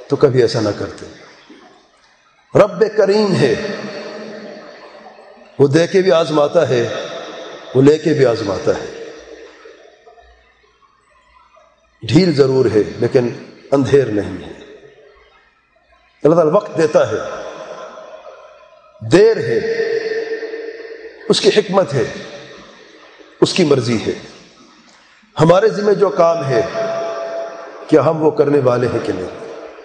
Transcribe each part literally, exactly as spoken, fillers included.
تو کبھی ایسا نہ کرتے. رب کریم ہے، وہ دے کے بھی آزماتا ہے، وہ لے کے بھی آزماتا ہے. ڈھیل ضرور ہے لیکن اندھیر نہیں ہے. اللہ تعالیٰ وقت دیتا ہے، دیر ہے، اس کی حکمت ہے، اس کی مرضی ہے. ہمارے ذمہ جو کام ہے کیا ہم وہ کرنے والے ہیں کہ نہیں؟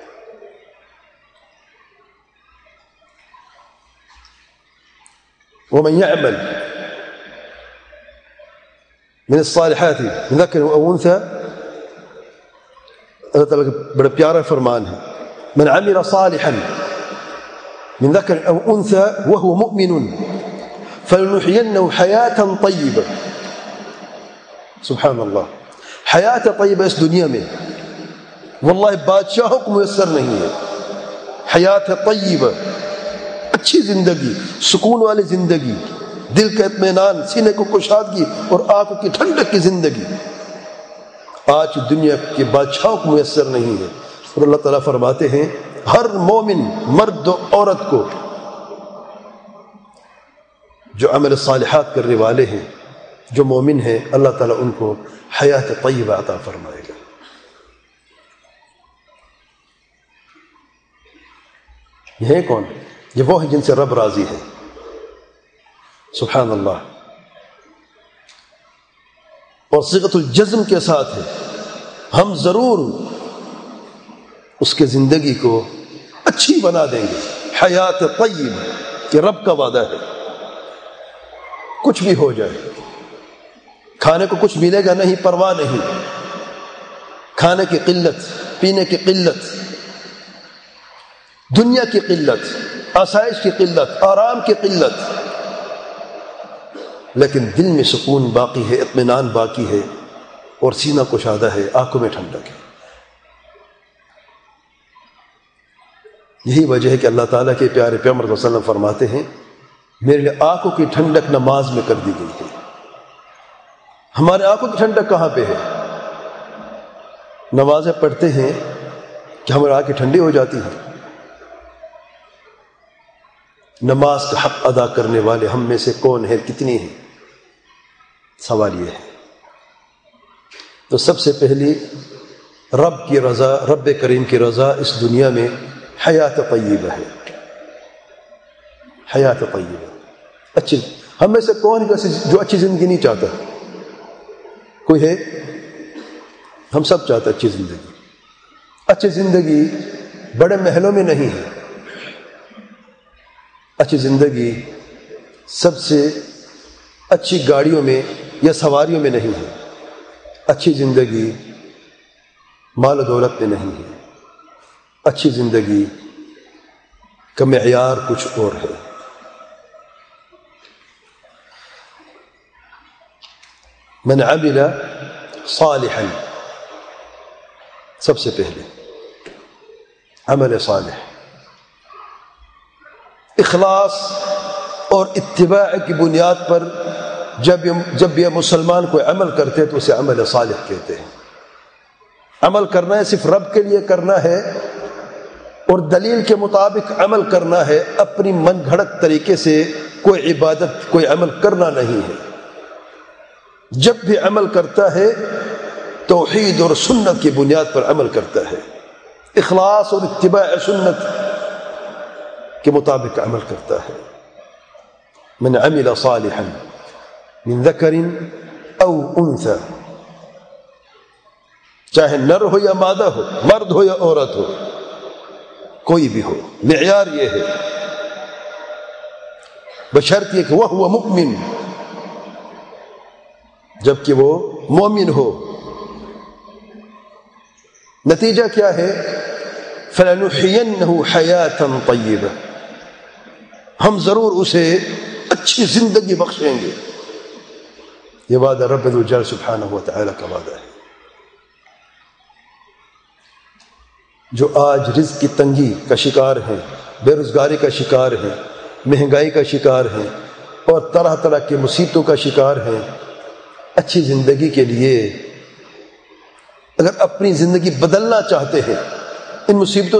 ومن يعمل من الصالحات من ذكر او انثى، اللہ تعالیٰ کا بڑا پیارا فرمان ہے، من عمل صالحا من ذكر او انثى وهو مؤمن فلنحيينه حياة طيبة. سبحان اللہ، حیات طیبہ اس دنیا میں واللہ بادشاہوں کو میسر نہیں ہے. حیات طیبہ، اچھی زندگی، سکون والی زندگی، دل کا اطمینان، سینے کو کشادگی اور آنکھوں کی ٹھنڈک کی زندگی آج دنیا کے بادشاہوں کو میسر نہیں ہے. اور اللہ تعالیٰ فرماتے ہیں ہر مومن مرد و عورت کو جو عمل صالحات کرنے والے ہیں، جو مومن ہیں، اللہ تعالیٰ ان کو حیات طیبہ عطا فرمائے گا. یہ کون؟ یہ وہ ہے جن سے رب راضی ہے. سبحان اللہ. اور صیغۃ الجزم کے ساتھ ہے، ہم ضرور اس کے زندگی کو اچھی بنا دیں گے. حیات طیبہ کہ رب کا وعدہ ہے. کچھ بھی ہو جائے، کھانے کو کچھ ملے گا نہیں، پرواہ نہیں. کھانے کی قلت، پینے کی قلت، دنیا کی قلت، آسائش کی قلت، آرام کی قلت، لیکن دل میں سکون باقی ہے، اطمینان باقی ہے اور سینہ کشادہ ہے، آنکھوں میں ٹھنڈک ہے. یہی وجہ ہے کہ اللہ تعالیٰ کے پیارے پیغمبر صلی اللہ علیہ وسلم فرماتے ہیں میرے لیے آنکھوں کی ٹھنڈک نماز میں کر دی گئی ہے. ہمارے آنکھوں کی ٹھنڈک کہاں پہ ہے؟ نمازیں پڑھتے ہیں کہ ہماری آنکھیں ٹھنڈی ہو جاتی ہیں. نماز کا حق ادا کرنے والے ہم میں سے کون ہے، کتنی ہیں؟ سوال یہ ہے. تو سب سے پہلی رب کی رضا، رب کریم کی رضا اس دنیا میں حیات طیبہ ہے. حیات طیبہ اچھی. ہم میں سے کون ہے جو اچھی زندگی نہیں چاہتا؟ کوئی ہے؟ ہم سب چاہتے اچھی زندگی. اچھی زندگی بڑے محلوں میں نہیں ہے. اچھی زندگی سب سے اچھی گاڑیوں میں یا سواریوں میں نہیں ہے. اچھی زندگی مال و دولت میں نہیں ہے. اچھی زندگی کا معیار کچھ اور ہے. من عمل صالحا، سب سے پہلے عمل صالح، اخلاص اور اتباع کی بنیاد پر جب جب یہ مسلمان کوئی عمل کرتے تو اسے عمل صالح کہتے ہیں. عمل کرنا ہے صرف رب کے لیے کرنا ہے اور دلیل کے مطابق عمل کرنا ہے، اپنی من گھڑت طریقے سے کوئی عبادت، کوئی عمل کرنا نہیں ہے. جب بھی عمل کرتا ہے توحید اور سنت کی بنیاد پر عمل کرتا ہے، اخلاص اور اتباع سنت کے مطابق عمل کرتا ہے. من عمل صالحا من ذکر او انثى، چاہے نر ہو یا مادہ ہو، مرد ہو یا عورت ہو، کوئی بھی ہو، معیار یہ ہے بشرط یہ کہ وہ ہوا مؤمن، جبکہ وہ مومن ہو. نتیجہ کیا ہے؟ فَلَنُحْيِيَنَّهُ حَيَاةً طَيِّبَةً، ہم ضرور اسے اچھی زندگی بخشیں گے. یہ وعدہ رب الجلال سبحانہ وتعالی کا وعدہ ہے. جو آج رزق کی تنگی کا شکار ہیں، بے روزگاری کا شکار ہیں، مہنگائی کا شکار ہیں اور طرح طرح کی مصیبتوں کا شکار ہیں، اچھی زندگی کے لیے اگر اپنی زندگی بدلنا چاہتے ہیں، ان مصیبتوں